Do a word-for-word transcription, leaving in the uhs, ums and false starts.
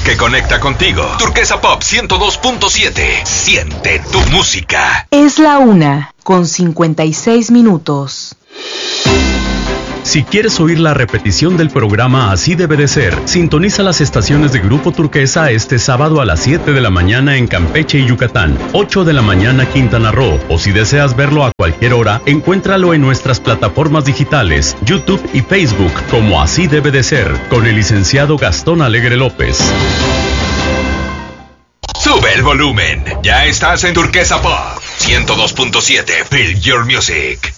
que conecta contigo. Turquesa Pop ciento dos punto siete. Siente tu música. Es la una, con cincuenta y seis minutos. Si quieres oír la repetición del programa Así Debe de Ser, sintoniza las estaciones de Grupo Turquesa este sábado a las siete de la mañana en Campeche y Yucatán, ocho de la mañana Quintana Roo, o si deseas verlo a cualquier hora, encuéntralo en nuestras plataformas digitales, YouTube y Facebook, como Así Debe de Ser, con el licenciado Gastón Alegre López. Sube el volumen. Ya estás en Turquesa Pop ciento dos punto siete. Feel your music.